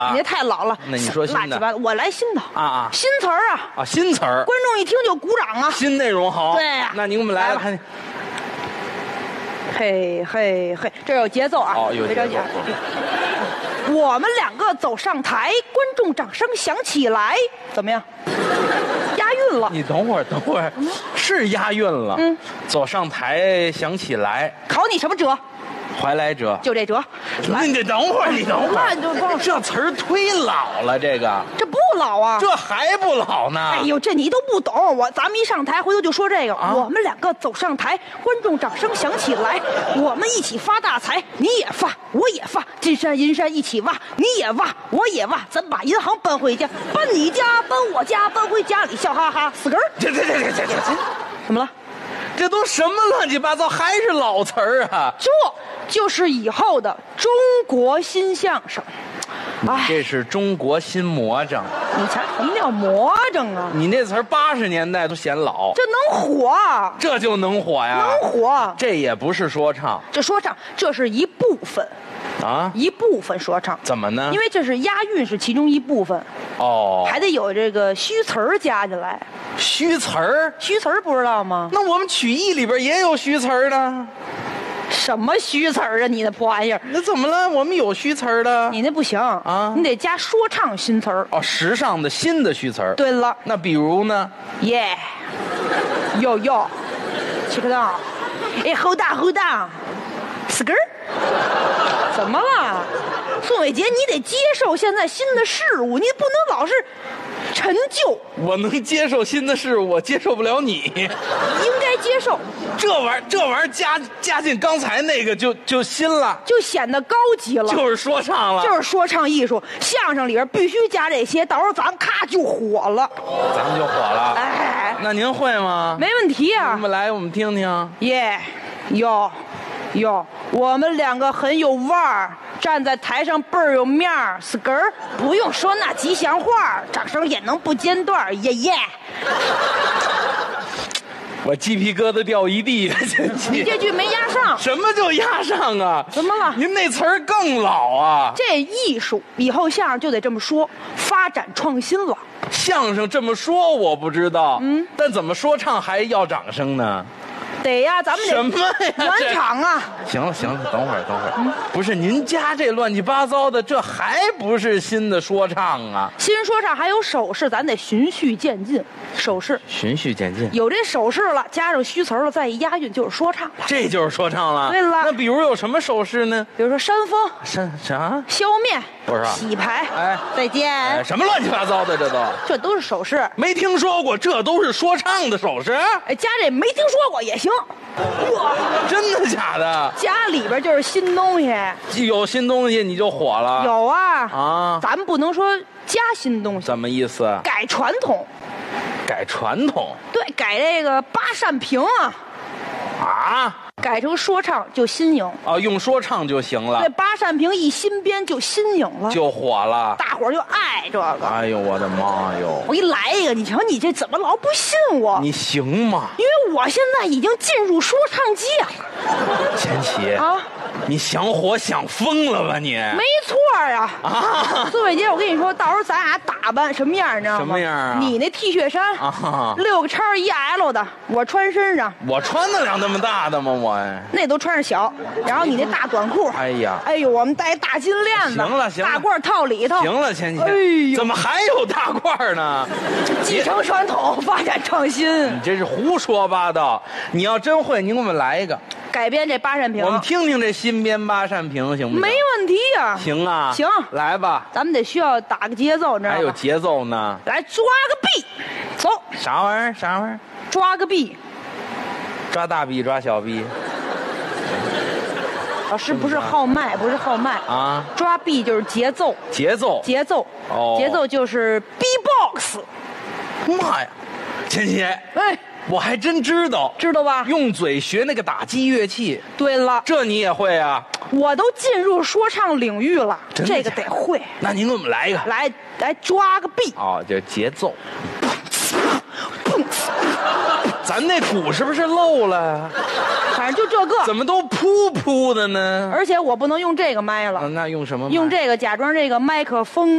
你这太老了。 那你说新的， 乱七八糟，我来新的啊， 新词儿啊，新词儿， 观众一听就鼓掌啊， 新内容好。 对呀， 那你给我们来看。 嘿嘿嘿，这有节奏啊！ 哦，有节奏。 我们两个走上台，观众掌声响起来，怎么样？押韵了。 你等会儿，是押韵了。走上台想起来。 考你什么辙？ 怀来者。 就这辙。 你得等会儿，你等会儿。这词儿忒老了，这个。 这不老啊？ 这还不老呢？ 哎呦，这你都不懂。咱们一上台，回头就说这个。我们两个走上台，观众掌声响起来，我们一起发大财，你也发，我也发，金山银山一起挖，你也挖，我也挖，咱把银行搬回家，搬你家，搬我家，搬回家里，笑哈哈，死根儿。 这， 怎么了？ 这都什么乱七八糟，还是老词儿啊？ 这就是以后的中国新相声。 这是中国新魔怔。 你瞧，什么叫魔怔啊？ 你那词儿80年代都嫌老， 这能火？ 这就能火呀？ 能火？ 这也不是说唱， 这说唱这是一部分啊， 一部分说唱。 怎么呢？ 因为这是押韵，是其中一部分。 哦， 还得有这个虚词儿加进来。 虚词儿？ 虚词儿不知道吗？ 那我们曲艺里边也有虚词儿的。 什么虚词儿啊？你那破玩意儿！ 那怎么了？我们有虚词儿的。 你那不行啊，你得加说唱新词儿。 哦，时尚的新的虚词儿。 对了， 那比如呢？ 耶，哟哟 ，check it out， 哎 ，hold on， 死根儿，怎么了？宋伟杰，你得接受现在新的事物，你不能老是陈旧。 我能接受新的事物，我接受不了你。 应该接受。 这玩意儿加进刚才那个就新了， 就显得高级了。 就是说唱了， 就是说唱艺术。相声里边必须加这些，到时候咱们咔就火了。 咱们就火了。 哎， 那您会吗？ 没问题啊。 我们来，我们听听。 耶，哟，我们两个很有腕儿，站在台上倍儿有面儿。死根儿，不用说那吉祥话，掌声也能不间断。耶耶。 我鸡皮疙瘩掉一地。 你这句没压上。 什么就压上啊？ 怎么了？ 您那词儿更老啊！ 这艺术以后相声就得这么说，发展创新了。 相声这么说我不知道，但怎么说唱还要掌声呢？ 得呀，咱们得什么呀？ 暖场啊！ 行了，等会儿，不是您家这乱七八糟的，这还不是新的说唱啊？ 新说唱还有手势，咱得循序渐进。手势循序渐进， 有这手势了，加上虚词了，再一押韵就是说唱了。 这就是说唱了。 对了， 那比如有什么手势呢？ 比如说扇风、 啥消灭、 不是洗牌、 哎， 再见， 什么乱七八糟的， 这都是手势。 没听说过，这都是说唱的手势。 哎，加这没听说过也行。 哇，真的假的？ 家里边就是新东西， 有新东西你就火了。 有啊啊， 咱们不能说加新东西。 怎么意思？ 改传统。 改传统？ 对，改这个八扇屏啊。 啊？ 改成说唱就新颖哦，用说唱就行了。 对，八扇屏一新编就新颖了， 就火了， 大伙儿就爱这个。 哎呦，我的妈哟！ 我给你来一个，你瞧你这怎么老不信我？ 你行吗？ 因为我现在已经进入说唱界了。 千玺啊， 你想火想疯了吧你？ 没错呀！啊，宋伟杰，我跟你说，到时候咱俩打扮什么样，你知道吗？ 什么样啊？ 你那 T 恤衫啊，6个叉1 L 的，我穿身上。 我穿得了那么大的吗？我那都穿着小，然后你那大短裤。 哎呀， 哎呦，我们戴大金链子。 行了， 大褂套里头。 行了，千玺。 哎呦， 怎么还有大褂呢？ 继承传统，发展创新。 你这是胡说八道！你要真会，您给我们来一个。 改编这八扇屏， 我们听听这新编八扇屏行不行？ 没问题呀。 行啊， 行， 来吧。 咱们得需要打个节奏，你知道吗？ 还有节奏呢。 来抓个臂，走。 啥玩意儿？啥玩意儿？ 抓个臂。 抓大臂，抓小臂。 老师不是号脉，不是号脉啊！ 抓臂就是节奏， 节奏哦，节奏就是 B-box。 妈呀，千玺， 哎， 我还真知道吧？ 用嘴学那个打击乐器。 对了， 这你也会啊？ 我都进入说唱领域了，这个得会。 那您给我们来一个， 来抓个臂。 哦，就节奏。咱那鼓是不是漏了？ 反正就这个， 怎么都噗噗的呢？ 而且我不能用这个麦了， 那用什么麦？ 用这个假装这个麦克风。